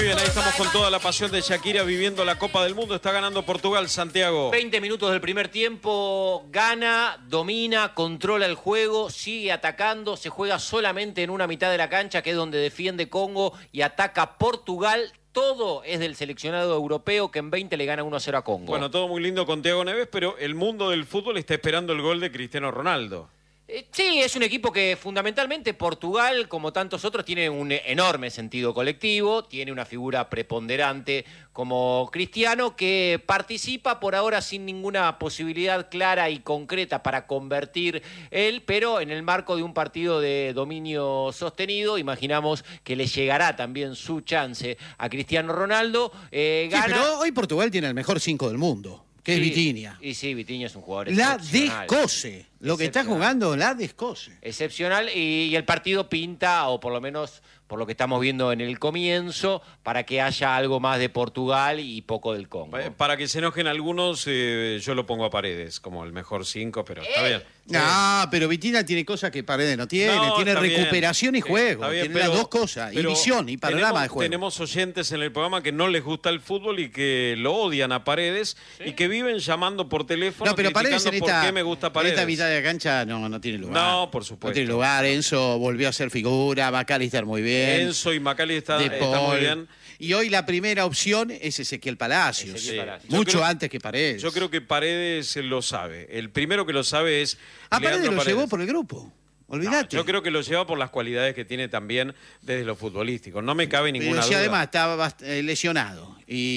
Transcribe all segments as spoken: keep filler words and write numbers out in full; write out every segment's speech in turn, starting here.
Muy bien, ahí estamos con toda la pasión de Shakira viviendo la Copa del Mundo. Está ganando Portugal, Santiago. veinte minutos del primer tiempo, gana, domina, controla el juego, sigue atacando, se juega solamente en una mitad de la cancha, que es donde defiende Congo y ataca Portugal. Todo es del seleccionado europeo que en veinte le gana uno a cero a Congo. Bueno, todo muy lindo con Thiago Neves, pero el mundo del fútbol está esperando el gol de Cristiano Ronaldo. Eh, sí, es un equipo que fundamentalmente Portugal, como tantos otros, tiene un enorme sentido colectivo, tiene una figura preponderante como Cristiano que participa por ahora sin ninguna posibilidad clara y concreta para convertir él, pero en el marco de un partido de dominio sostenido, imaginamos que le llegará también su chance a Cristiano Ronaldo. Eh, gana... Sí, pero hoy Portugal tiene el mejor cinco del mundo, que sí, es Vitinha. Y sí, Vitinha es un jugador La excepcional. descose. Lo que está jugando, la descose. Excepcional, y, y el partido pinta, o por lo menos por lo que estamos viendo en el comienzo, para que haya algo más de Portugal y poco del Congo. Para que se enojen algunos, eh, yo lo pongo a Paredes como el mejor cinco, pero está bien. No, pero Vitinha tiene cosas que Paredes no tiene. No, tiene está recuperación bien. y juego. Está bien, tiene pero- las dos cosas. Y pero visión y panorama tenemos, de juego. Tenemos oyentes en el programa que no les gusta el fútbol y que lo odian a Paredes, ¿sí? Y que viven llamando por teléfono No, pero Paredes criticando en por esta, qué me gusta en Paredes. esta mitad de la cancha no, no tiene lugar. No, por supuesto. No tiene lugar. Enzo volvió a ser figura. McAllister muy bien. Enzo y Macali está, De está muy Paul. bien. Y hoy la primera opción es Ezequiel Palacios. Ezequiel Palacios. Yo Mucho creo- antes que Paredes. Yo creo que Paredes lo sabe. El primero que lo sabe es A Paredes Leandro lo Paredes. llevó por el grupo. No, Olvídate. yo creo que lo lleva por las cualidades que tiene también desde lo futbolístico. No me cabe ninguna Pero si duda. además estaba bast- eh, lesionado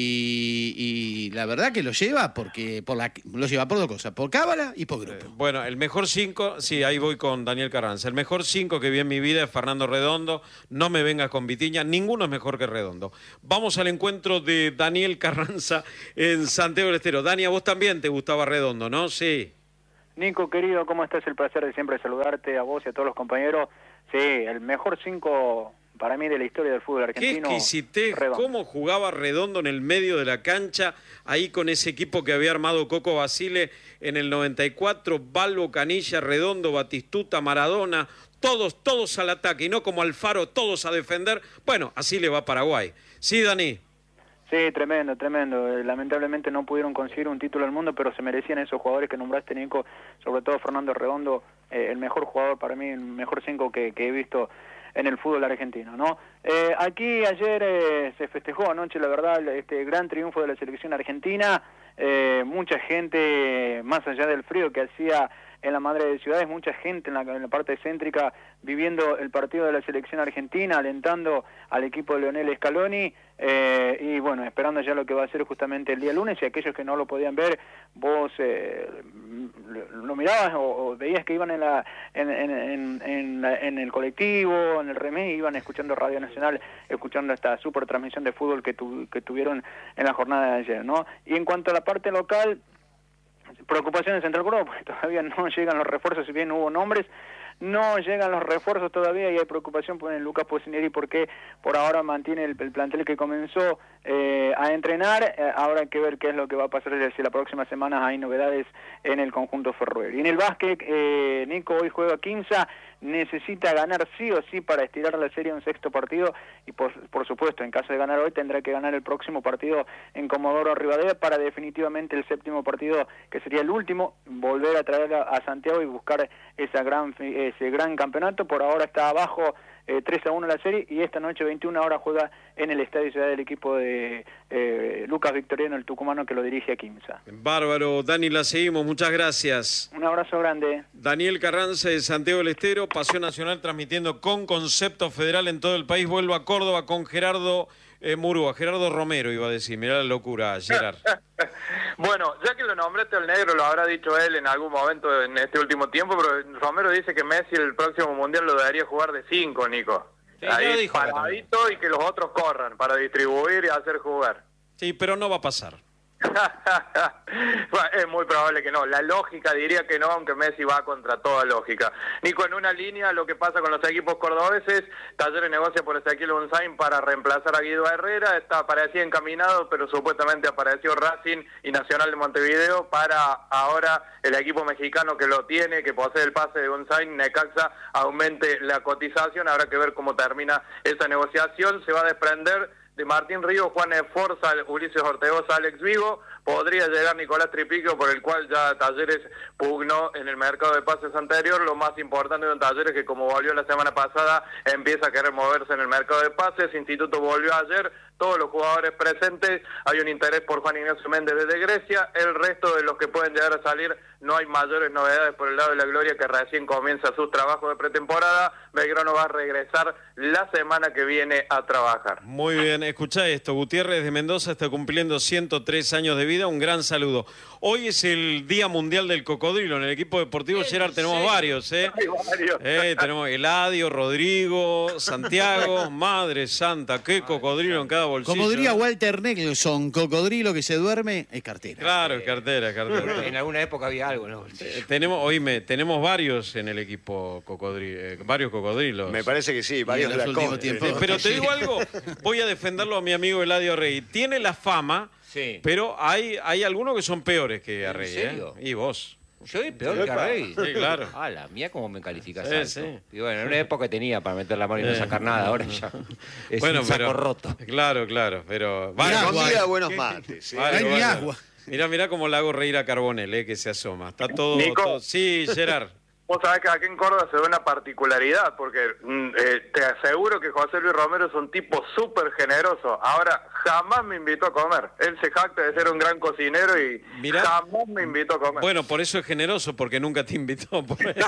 y, y la verdad que lo lleva porque por la, lo lleva por dos cosas, por cábala y por grupo. Eh, Bueno, el mejor cinco, sí, ahí voy con Daniel Carranza. El mejor cinco que vi en mi vida es Fernando Redondo. No me vengas con Vitinha, ninguno es mejor que Redondo. Vamos al encuentro de Daniel Carranza en Santiago del Estero. Dani, a vos también te gustaba Redondo, ¿no? Sí. Nico, querido, ¿cómo estás? El placer de siempre saludarte a vos y a todos los compañeros. Sí, el mejor cinco para mí de la historia del fútbol Qué argentino. exquisitez, Redondo. cómo jugaba Redondo en el medio de la cancha, ahí con ese equipo que había armado Coco Basile en el noventa y cuatro, Balbo, Canilla, Redondo, Batistuta, Maradona, todos, todos al ataque, y no como Alfaro, todos a defender. Bueno, así le va a Paraguay. Sí, Dani. Sí, tremendo, tremendo. Eh, Lamentablemente no pudieron conseguir un título del mundo, pero se merecían esos jugadores que nombraste, Nico, sobre todo Fernando Redondo, eh, el mejor jugador para mí, el mejor cinco que, que he visto en el fútbol argentino, ¿no? Eh, aquí ayer eh, se festejó anoche, la verdad, este gran triunfo de la selección argentina. Eh, mucha gente, más allá del frío que hacía en la madre de ciudades, mucha gente en la, en la parte céntrica viviendo el partido de la selección argentina, alentando al equipo de Leonel Scaloni, eh, y bueno, esperando ya lo que va a ser justamente el día lunes. Y aquellos que no lo podían ver, vos eh, lo mirabas o, o veías que iban en, la, en, en, en, en, la, en el colectivo, en el remis, iban escuchando Radio Nacional, escuchando esta super transmisión de fútbol que, tu, que tuvieron en la jornada de ayer, ¿no? Y en cuanto a la parte local, preocupaciones entre el grupo, porque todavía no llegan los refuerzos, si bien hubo nombres, no llegan los refuerzos todavía y hay preocupación por el Lucas Pocineri porque por ahora mantiene el, el plantel que comenzó eh, a entrenar. Eh, ahora hay que ver qué es lo que va a pasar si la próxima semana hay novedades en el conjunto ferroviario. Y en el básquet, eh, Nico, hoy juega Quimsa, necesita ganar sí o sí para estirar la serie a un sexto partido y por, por supuesto, en caso de ganar hoy tendrá que ganar el próximo partido en Comodoro Rivadavia para definitivamente el séptimo partido, que sería el último, volver a traer a, a Santiago y buscar esa gran, ese gran campeonato. Por ahora está abajo eh, tres a uno la serie y esta noche veintiuna horas juega en el Estadio Ciudad del equipo de eh, Lucas Victoriano, el tucumano que lo dirige a Quimsa. Bárbaro, Dani, la seguimos, muchas gracias. Un abrazo grande. Daniel Carranza de Santiago del Estero, Pasión Nacional transmitiendo con concepto federal en todo el país. Vuelvo a Córdoba con Gerardo eh, Murúa, Gerardo Romero iba a decir, mirá la locura, Gerard. Bueno, ya que lo nombraste al negro, lo habrá dicho él en algún momento en este último tiempo, pero Romero dice que Messi el próximo Mundial lo debería jugar de cinco, Nico. Sí, ya lo Ahí dijo paradito y que los otros corran para distribuir y hacer jugar. Sí, pero no va a pasar. Bueno, es muy probable que no. La lógica diría que no, aunque Messi va contra toda lógica. Nico, en una línea, lo que pasa con los equipos cordobeses, Talleres negocia por Ezequiel Unzain para reemplazar a Guido Herrera, está parecía encaminado, pero supuestamente apareció Racing y Nacional de Montevideo para ahora el equipo mexicano que lo tiene, que posee el pase de Unzain, Necaxa, aumente la cotización. Habrá que ver cómo termina esa negociación. Se va a desprender de Martín Ríos, Juan Esforza, Ulises Ortegoza, Alex Vigo, podría llegar Nicolás Tripiquio, por el cual ya Talleres pugnó en el mercado de pases anterior. Lo más importante de un Talleres que, como volvió la semana pasada, empieza a querer moverse en el mercado de pases. Instituto volvió ayer, todos los jugadores presentes, hay un interés por Juan Ignacio Méndez desde Grecia, el resto de los que pueden llegar a salir no hay mayores novedades por el lado de la Gloria, que recién comienza sus trabajos de pretemporada. Belgrano va a regresar la semana que viene a trabajar. Muy bien, escuchá esto, Gutiérrez de Mendoza está cumpliendo ciento tres años de vida, un gran saludo. Hoy es el Día Mundial del Cocodrilo, en el equipo deportivo Gerard tenemos sí. varios, ¿eh? Hay varios. Eh, tenemos Eladio, Rodrigo, Santiago, Madre Santa, qué cocodrilo en cada bolsillo. Como diría Walter Nelson, cocodrilo que se duerme es cartera. Claro, es cartera, es cartera. En alguna época había algo, ¿no? Eh, tenemos, oíme, tenemos varios en el equipo cocodrilo, eh, varios cocodrilos. Me parece que sí, varios en de los la últimos co- tiempos. Eh, pero te digo algo, voy a defenderlo a mi amigo Eladio Rey. Tiene la fama, Sí. pero hay, hay algunos que son peores que Arrey. ¿En serio? ¿Eh? Y vos. Yo soy peor que Epa. Arrey. Sí, claro. Ah, la mía cómo me calificas Sí, alto. sí. Y bueno, en una época tenía para meter la mano y no Eh. sacar nada, ahora ya es Bueno, un saco pero, roto. Claro, claro, pero... Mirá, Vale, Escondida Guay. buenos mates. ¿sí? vale, Hay ni vale. agua. Mirá, mirá cómo le hago reír a Carbonell, eh, que se asoma. Está todo... Nico. todo- Sí, Gerard. Vos sabés que aquí en Córdoba se ve una particularidad, porque mm, eh, te aseguro que José Luis Romero es un tipo súper generoso. Ahora, jamás me invitó a comer. Él se jacta de ser un gran cocinero y Mirá. jamás me invitó a comer. Bueno, por eso es generoso, porque nunca te invitó. Por eso.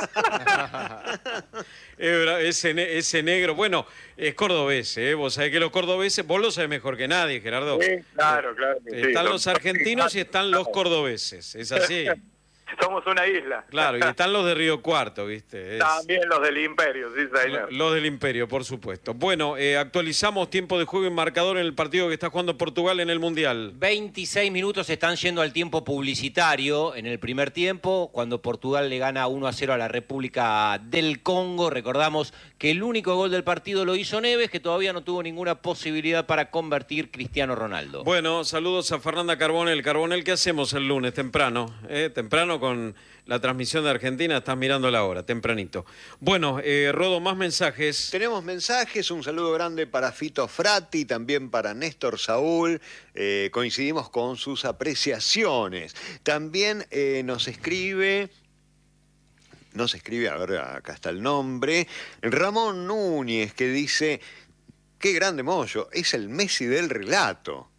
Es verdad, ese, ne- ese negro, bueno, es cordobés, ¿eh? Vos sabés que los cordobeses, vos lo sabés mejor que nadie, Gerardo. Sí, claro, claro. que sí. Están Son- los argentinos y están los cordobeses, es así. Somos una isla. Claro, y están los de Río Cuarto, ¿viste? Es- También los del Imperio, sí, señor. Los del Imperio, por supuesto. Bueno, eh, actualizamos tiempo de juego y marcador en el partido que está jugando Portugal en el Mundial. veintiséis minutos están yendo al tiempo publicitario en el primer tiempo, cuando Portugal le gana uno a cero a la República del Congo. Recordamos que el único gol del partido lo hizo Neves, que todavía no tuvo ninguna posibilidad para convertir Cristiano Ronaldo. Bueno, saludos a Fernanda Carbonell. Carbonell, ¿qué hacemos el lunes? Temprano, ¿eh? Temprano con la transmisión de Argentina, estás mirando la hora, tempranito. Bueno, eh, Rodo, más mensajes. Tenemos mensajes, un saludo grande para Fito Frati, también para Néstor Saúl, eh, coincidimos con sus apreciaciones. También eh, nos escribe, nos escribe, a ver, acá está el nombre, Ramón Núñez, que dice, qué grande Moyo, es el Messi del relato.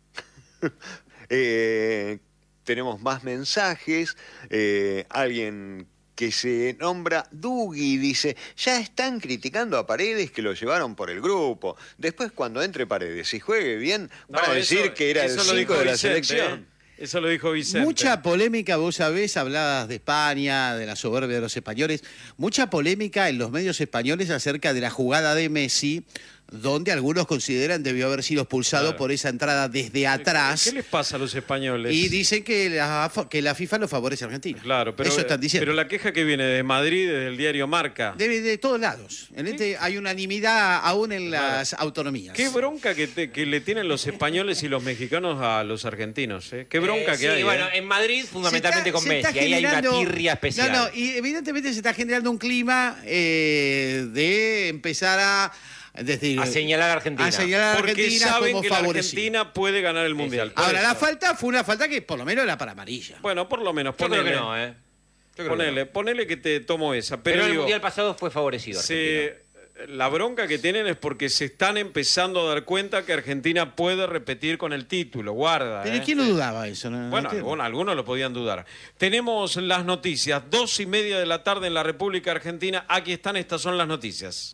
eh, tenemos más mensajes, eh, alguien que se nombra Dugi, dice, ya están criticando a Paredes que lo llevaron por el grupo. Después, cuando entre Paredes y juegue bien, van No, a decir eso- que era el eso lo cinco dijo de la Vicente, selección. ¿eh? Eso lo dijo Vicente. Mucha polémica, vos sabés, hablabas de España, de la soberbia de los españoles, mucha polémica en los medios españoles acerca de la jugada de Messi, donde algunos consideran debió haber sido expulsado Claro. por esa entrada desde atrás. ¿Qué les pasa a los españoles? Y dicen que la, que la FIFA lo favorece a Argentina. Claro, pero, Eso están diciendo. pero la queja que viene de Madrid, desde el diario Marca. De, de todos lados. En este hay unanimidad aún en las autonomías. Qué bronca que, te- que le tienen los españoles y los mexicanos a los argentinos, ¿eh? Qué bronca Eh, que sí, hay. bueno, ¿eh? en Madrid fundamentalmente Se está- con se está Messi, ahí hay una generando- tirria especial. No, no, y evidentemente se está generando un clima eh, de empezar a... Desde, A señalar a Argentina. A señalar a Porque Argentina saben como que la favorecido. Argentina puede ganar el Mundial. Por Ahora, eso. la falta fue una falta que por lo menos era para amarilla. Bueno, por lo menos, Yo creo ponele. que no, ¿eh? Yo creo que Ponele, no. ponele que te tomo esa. Pero, Pero en el digo, Mundial pasado fue favorecido Argentina. se, la bronca que tienen es porque se están empezando a dar cuenta que Argentina puede repetir con el título. Guarda. Pero ¿eh? ¿quién lo dudaba eso? No- no Bueno, entiendo. algunos, algunos lo podían dudar. Tenemos las noticias. Dos y media de la tarde en la República Argentina. Aquí están, estas son las noticias.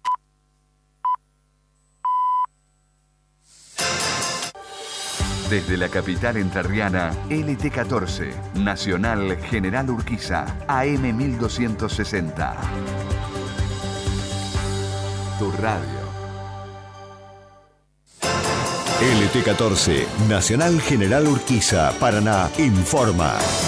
Desde la capital entrerriana, L T catorce, Nacional General Urquiza, A M mil doscientos sesenta. Tu radio. L T catorce, Nacional General Urquiza, Paraná, informa.